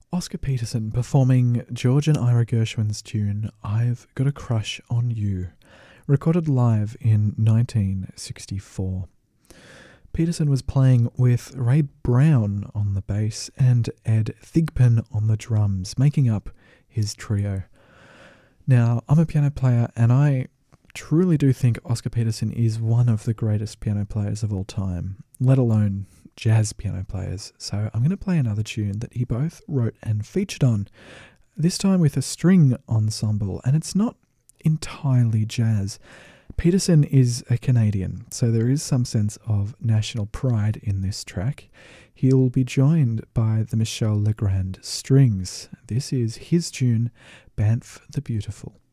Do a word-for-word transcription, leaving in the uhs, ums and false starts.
Oscar Peterson performing George and Ira Gershwin's tune I've Got a Crush on You, recorded live in nineteen sixty-four. Peterson was playing with Ray Brown on the bass and Ed Thigpen on the drums, making up his trio. Now, I'm a piano player and I truly do think Oscar Peterson is one of the greatest piano players of all time, let alone jazz piano players. So I'm going to play another tune that he both wrote and featured on, this time with a string ensemble, and it's not entirely jazz. Peterson is a Canadian, so there is some sense of national pride in this track. He'll be joined by the Michel Legrand Strings. This is his tune, Banff the Beautiful.